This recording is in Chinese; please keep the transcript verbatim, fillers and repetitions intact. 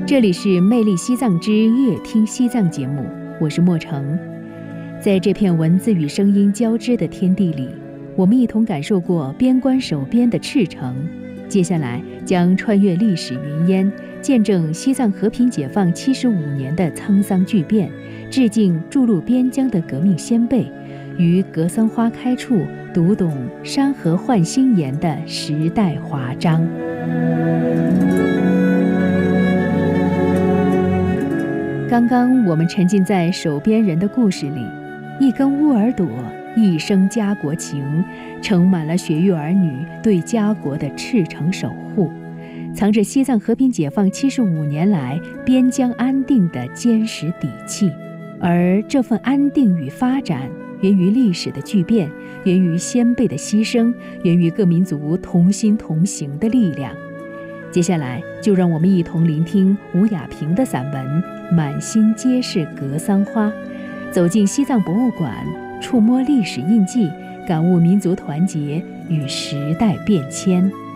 这里是魅力西藏之乐听西藏节目，我是莫成。在这片文字与声音交织的天地里，我们一同感受过边关守边的赤诚，接下来将穿越历史云烟，见证西藏和平解放七十五年的沧桑巨变，致敬筑路边疆的革命先辈，于格桑花开处读懂山河换新颜的时代华章。刚刚我们沉浸在守边人的故事里，一根乌耳朵，一生家国情，盛满了血域儿女对家国的赤诚守护，藏着西藏和平解放七十五年来边疆安定的坚实底气。而这份安定与发展，源于历史的巨变，源于先辈的牺牲，源于各民族同心同行的力量。接下来就让我们一同聆听吴雅萍的散文《满心皆是格桑花》，走进西藏博物馆，触摸历史印记，感悟民族团结与时代变迁。